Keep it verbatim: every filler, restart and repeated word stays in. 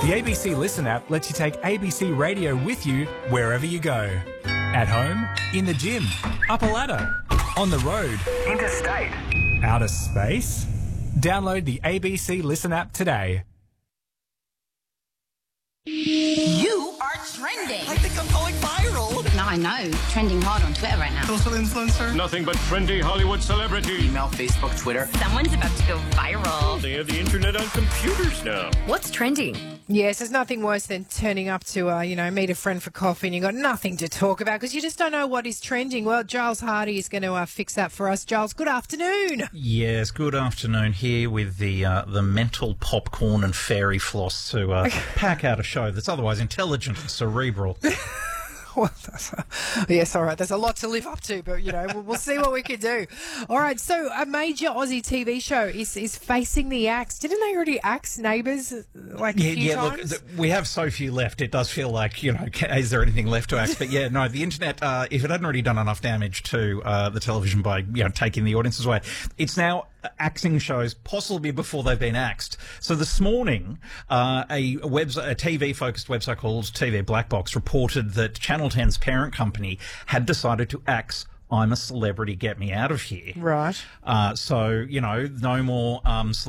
The A B C Listen app lets you take A B C Radio with you wherever you go. At home, in the gym, up a ladder, on the road, interstate, outer space. Download the A B C Listen app today. You are trending. I think I'm going viral. No, I know. Trending hard on Twitter right now. Social influencer. Nothing but trendy Hollywood celebrity. Email, Facebook, Twitter. Someone's about to go viral. They have the internet on computers now. What's trending? Yes, there's nothing worse than turning up to, uh, you know, meet a friend for coffee and you've got nothing to talk about because you just don't know what is trending. Well, Giles Hardy is going to uh, fix that for us. Giles, good afternoon. Yes, good afternoon here with the uh, the mental popcorn and fairy floss to uh, pack out a show that's otherwise intelligent and cerebral. Well, that's, uh, yes, all right. There's a lot to live up to, but, you know, we'll, we'll see what we can do. All right, so a major Aussie T V show is, is facing the axe. Didn't they already axe Neighbours, like, Yeah, a few yeah. times? Look, th- we have so few left. It does feel like, you know, ca- is there anything left to axe? But yeah, no, the internet, uh, if it hadn't already done enough damage to uh, the television by, you know, taking the audiences away, it's now axing shows possibly before they've been axed. So this morning, uh, a, a, web, a T V-focused website called T V Black Box reported that Channel ten's parent company had decided to axe I'm a Celebrity, Get Me Out of Here. Right. Uh, so, you know, no more um,